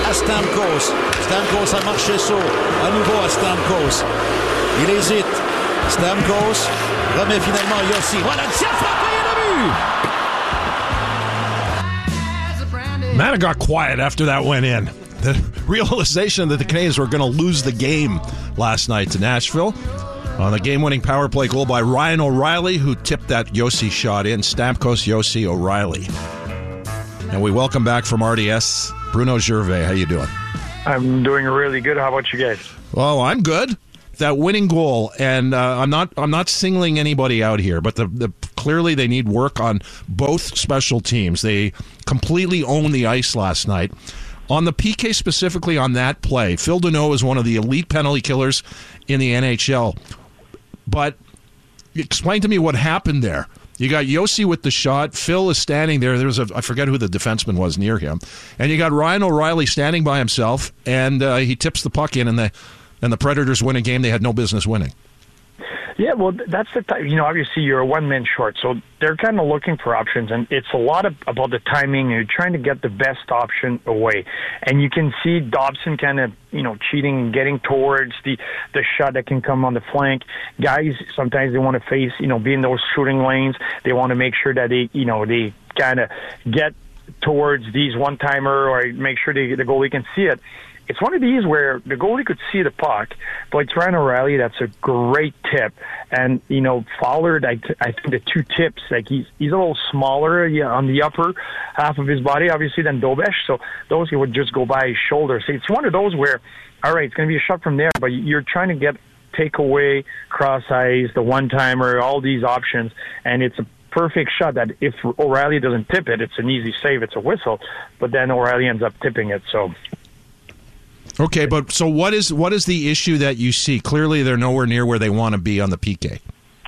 à Stamkos. Stamkos a Marchessault. À nouveau à Stamkos. Il hésite. Stamkos remet finalement à Yossi. Voilà, le tir frappé et le but! Matt got quiet after that went in. The realization that the Canadiens were going to lose the game last night to Nashville. On the game-winning power play goal by Ryan O'Reilly, who tipped that Yossi shot in. Stamkos, Yossi, O'Reilly. And we welcome back from RDS, Bruno Gervais. How you doing? I'm doing really good. How about you guys? Well, I'm good. That winning goal, and I'm not singling anybody out here, but clearly they need work on both special teams. They completely owned the ice last night. On the PK specifically on that play, Phil Deneau is one of the elite penalty killers in the NHL. But explain to me what happened there. You got Yossi with the shot. Phil is standing there. I forget who the defenseman was near him. And you got Ryan O'Reilly standing by himself, and he tips the puck in, and the Predators win a game they had no business winning. Yeah, well, that's the type. Obviously you're a one-man short, so they're kind of looking for options, and it's a lot about the timing. You're trying to get the best option away, and you can see Dobson kind of cheating and getting towards the shot that can come on the flank. Guys sometimes they want to face be in those shooting lanes. They want to make sure that they kind of get towards these one-timer or make sure the goalie can see it. It's one of these where the goalie could see the puck, but it's Ryan O'Reilly. That's a great tip. And, Fowler, I think the two tips, like he's a little smaller on the upper half of his body, obviously, than Dobesh. So those he would just go by his shoulder. So it's one of those where, all right, it's going to be a shot from there, but you're trying to take away cross ice, the one-timer, all these options, and it's a perfect shot that if O'Reilly doesn't tip it, it's an easy save, it's a whistle, but then O'Reilly ends up tipping it, so... Okay, but so what is the issue that you see? Clearly, they're nowhere near where they want to be on the PK.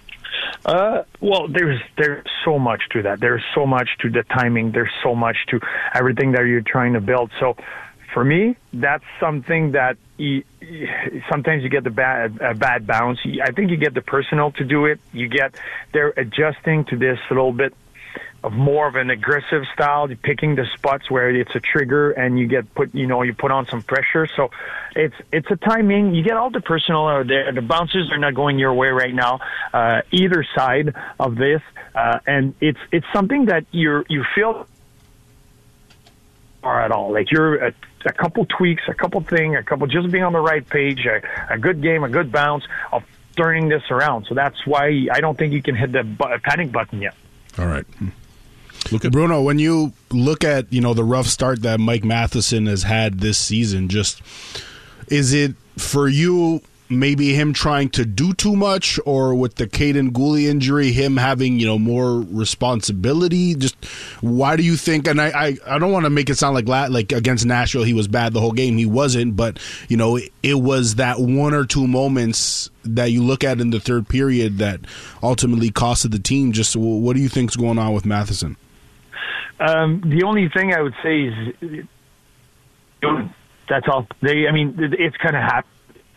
Well, there's so much to that. There's so much to the timing. There's so much to everything that you're trying to build. So, for me, that's something that sometimes you get a bad bounce. I think you get the personnel to do it. They're adjusting to this a little bit of more of an aggressive style, picking the spots where it's a trigger and you put on some pressure. So it's a timing. You get all the personnel out there. The bounces are not going your way right now, either side of this. And it's something that you feel or at all. Like you're a couple tweaks, just being on the right page, a good game, a good bounce of turning this around. So that's why I don't think you can hit the panic button yet. All right. Bruno, when you look at the rough start that Mike Matheson has had this season, just is it for you maybe him trying to do too much, or with the Caden Gooley injury, him having more responsibility? Just why do you think? And I don't want to make it sound like against Nashville he was bad the whole game. He wasn't, but it was that one or two moments that you look at in the third period that ultimately costed the team. Just what do you think's going on with Matheson? The only thing I would say is that's all. It's kind of happened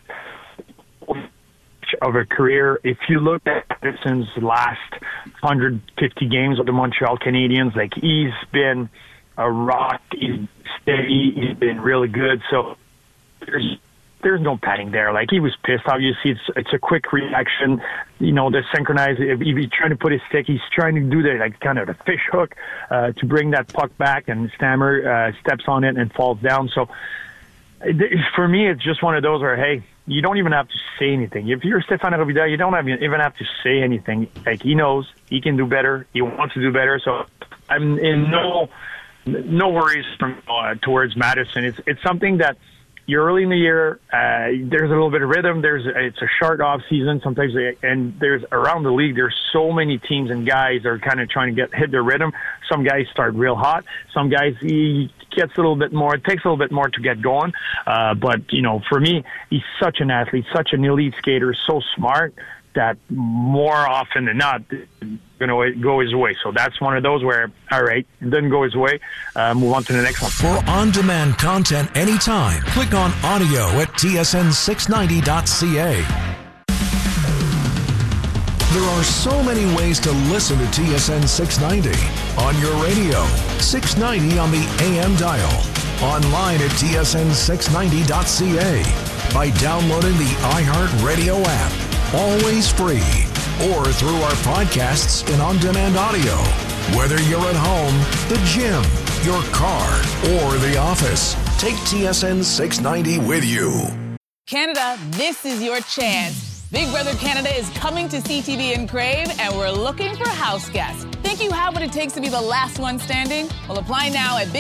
of a career. If you look at Matheson's last 150 games with the Montreal Canadiens, he's been a rock. He's steady. He's been really good. So there's no padding there. He was pissed. Obviously, it's a quick reaction. The synchronize. If he's trying to put his stick, he's trying to do kind of the fish hook to bring that puck back, and Stammer steps on it and falls down. So for me, it's just one of those where, hey, you don't even have to say anything. If you're Stéphane Robida, you don't even have to say anything. He knows he can do better. He wants to do better. So I'm in no worries from towards Matheson. It's something that you're early in the year. There's a little bit of rhythm. It's a short off season sometimes, and there's around the league. There's so many teams and guys are kind of trying to hit their rhythm. Some guys start real hot. Some guys he gets a little bit more. It takes a little bit more to get going. But for me, he's such an athlete, such an elite skater, so smart that more often than not, going to go his way. So that's one of those where, all right, it doesn't go his way. Move on to the next one. For on-demand content anytime, click on audio at tsn690.ca. There are so many ways to listen to TSN 690. On your radio, 690 on the AM dial. online at tsn690.ca, by downloading the iHeartRadio app, always free, or through our podcasts and on-demand audio. Whether you're at home, the gym, your car, or the office, take TSN 690 with you. Canada, this is your chance. Big Brother Canada is coming to CTV and Crave, and we're looking for house guests. Think you have what it takes to be the last one standing? Well, apply now at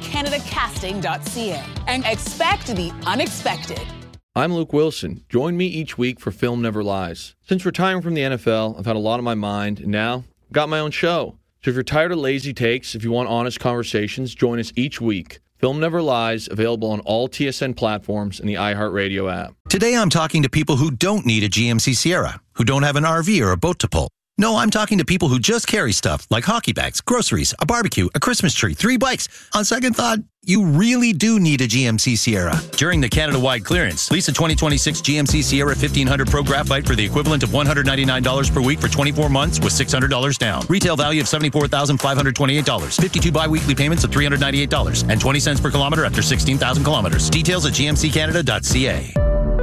BigBrotherCanadaCasting.ca and expect the unexpected. I'm Luke Wilson. Join me each week for Film Never Lies. Since retiring from the NFL, I've had a lot on my mind, and now I've got my own show. So if you're tired of lazy takes, if you want honest conversations, join us each week. Film Never Lies, available on all TSN platforms and the iHeartRadio app. Today I'm talking to people who don't need a GMC Sierra, who don't have an RV or a boat to pull. No, I'm talking to people who just carry stuff like hockey bags, groceries, a barbecue, a Christmas tree, 3 bikes. On second thought, you really do need a GMC Sierra. During the Canada-wide clearance, lease a 2026 GMC Sierra 1500 Pro Graphite for the equivalent of $199 per week for 24 months with $600 down. Retail value of $74,528. 52 bi-weekly payments of $398 and 20 cents per kilometer after 16,000 kilometers. Details at gmccanada.ca.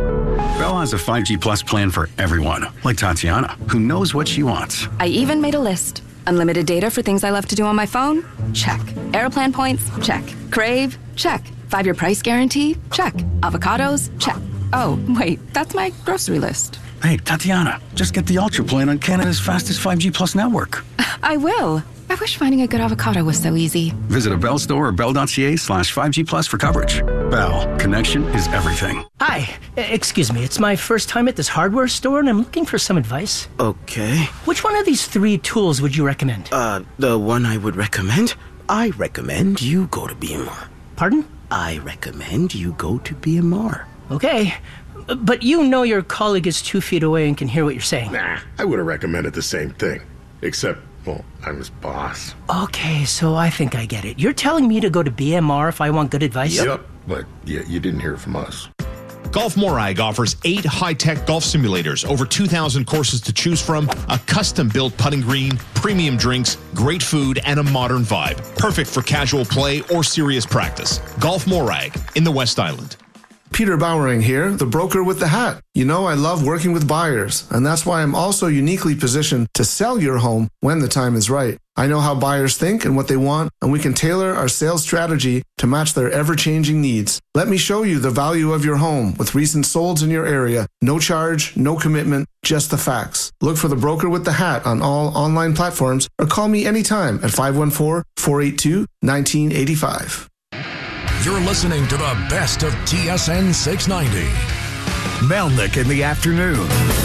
Bell has a 5G Plus plan for everyone, like Tatiana, who knows what she wants. I even made a list. Unlimited data for things I love to do on my phone? Check. Airplan points? Check. Crave? Check. 5-year price guarantee? Check. Avocados? Check. Oh, wait, that's my grocery list. Hey, Tatiana, just get the Ultra plan on Canada's fastest 5G Plus network. I will. I wish finding a good avocado was so easy. Visit a Bell store or bell.ca/5G Plus for coverage. Bell, connection is everything. Hi, excuse me. It's my first time at this hardware store, and I'm looking for some advice. Okay. Which one of these 3 tools would you recommend? The one I would recommend? I recommend you go to BMR. Pardon? I recommend you go to BMR. Okay. But you know your colleague is 2 feet away and can hear what you're saying. Nah, I would have recommended the same thing. Except, well, I'm his boss. Okay, so I think I get it. You're telling me to go to BMR if I want good advice? Yep, but yeah, you didn't hear it from us. Golf Morag offers 8 high-tech golf simulators, over 2,000 courses to choose from, a custom-built putting green, premium drinks, great food, and a modern vibe. Perfect for casual play or serious practice. Golf Morag in the West Island. Peter Bowering here, the broker with the hat. You know I love working with buyers, and that's why I'm also uniquely positioned to sell your home when the time is right. I know how buyers think and what they want, and we can tailor our sales strategy to match their ever-changing needs. Let me show you the value of your home with recent solds in your area. No charge, no commitment, just the facts. Look for the broker with the hat on all online platforms or call me anytime at 514-482-1985. You're listening to the best of TSN 690. Melnick in the afternoon.